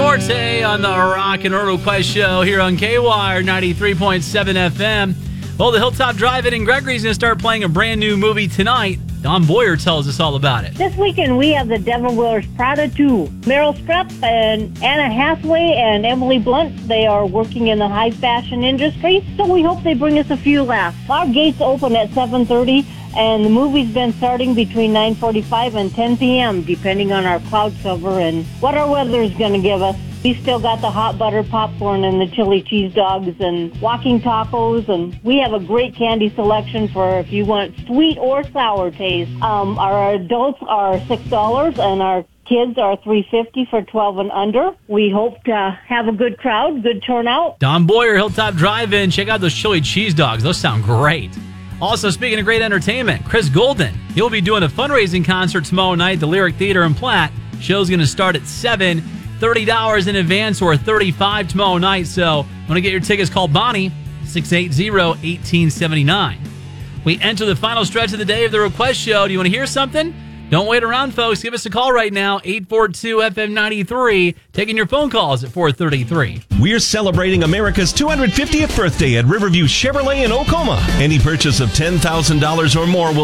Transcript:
Forte on the Rock and Roll Request Show here on KWIRE 93.7 FM. Well, the Hilltop Drive-In in Gregory's going to start playing a brand new movie tonight. Don Boyer tells us all about it. This weekend, we have the Devil Wears Prada 2. Meryl Streep and Anna Hathaway and Emily Blunt, they are working in the high fashion industry, so we hope they bring us a few laughs. Our gates open at 7:30, and the movie's been starting between 9:45 and 10 p.m., depending on our cloud cover and what our weather is going to give us. We still got the hot butter popcorn and the chili cheese dogs and walking tacos, and we have a great candy selection for if you want sweet or sour taste. Our adults are $6 and our kids are $3.50 for 12 and under. We hope to have a good crowd, good turnout. Don Boyer, Hilltop Drive-In. Check out those chili cheese dogs. Those sound great. Also, speaking of great entertainment, Chris Golden. He'll be doing a fundraising concert tomorrow night at the Lyric Theater in Platte. Show's going to start at 7. $30 in advance or $35 tomorrow night. So, want to get your tickets, call Bonnie, 680-1879. We enter the final stretch of the day of the Request Show. Do you want to hear something? Don't wait around, folks. Give us a call right now, 842-FM93. Taking your phone calls at 433. We're celebrating America's 250th birthday at Riverview Chevrolet in Oklahoma. Any purchase of $10,000 or more will